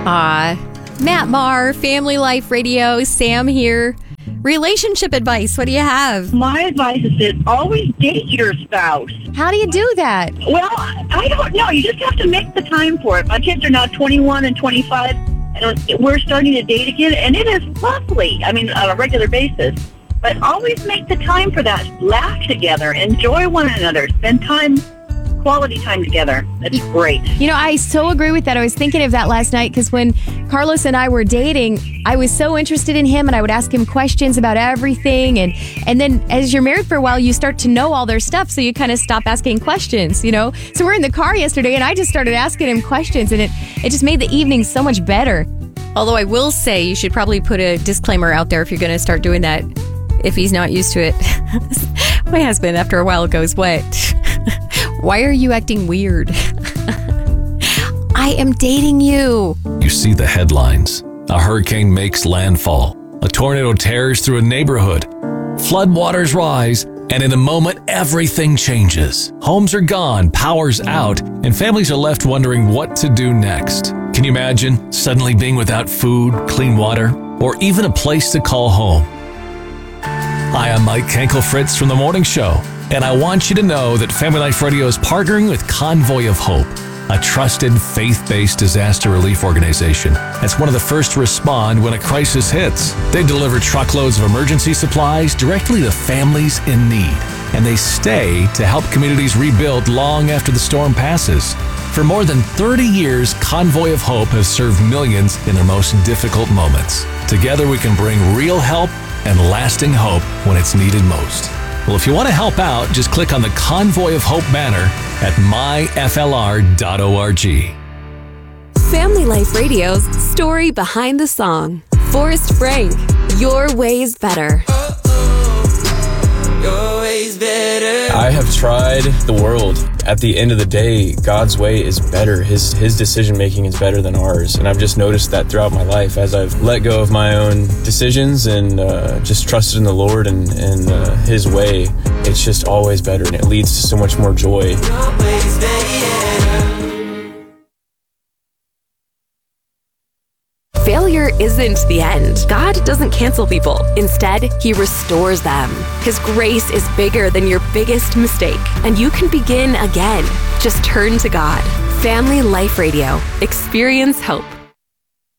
Matt Maher, Family Life Radio, Sam here. Relationship advice, what do you have? My advice is to always date your spouse. How do you do that? Well, I don't know. You just have to make the time for it. My kids are now 21 and 25, and we're starting to date again, and it is lovely. I mean, on a regular basis. But always make the time for that. Laugh together. Enjoy one another. Spend time, quality time together. It's great. You know, I so agree with that. I was thinking of that last night because when Carlos and I were dating, I was so interested in him and I would ask him questions about everything. And then as you're married for a while, you start to know all their stuff. So you kind of stop asking questions, you know? So we're in the car yesterday and I just started asking him questions and it just made the evening so much better. Although I will say you should probably put a disclaimer out there if you're going to start doing that. If he's not used to it. My husband, after a while, goes, "What? Why are you acting weird?" I am dating you. You see the headlines. A hurricane makes landfall. A tornado tears through a neighborhood. Floodwaters rise, and in a moment, everything changes. Homes are gone, power's out, and families are left wondering what to do next. Can you imagine suddenly being without food, clean water, or even a place to call home? Hi, I'm Mike Kankel-Fritz from The Morning Show, and I want you to know that Family Life Radio is partnering with Convoy of Hope, a trusted, faith-based disaster relief organization that's one of the first to respond when a crisis hits. They deliver truckloads of emergency supplies directly to families in need, and they stay to help communities rebuild long after the storm passes. For more than 30 years, Convoy of Hope has served millions in their most difficult moments. Together, we can bring real help and lasting hope when it's needed most. Well, if you want to help out, just click on the Convoy of Hope banner at myflr.org. Family Life Radio's story behind the song. Forrest Frank, Your Way's Better. Your way's better. I have tried the world. At the end of the day, God's way is better. His decision making is better than ours. And I've just noticed that throughout my life as I've let go of my own decisions and just trusted in the Lord and His way. It's just always better and it leads to so much more joy. Your way's better. Failure isn't the end. God doesn't cancel people. Instead, He restores them. His grace is bigger than your biggest mistake, and you can begin again. Just turn to God. Family Life Radio. Experience hope.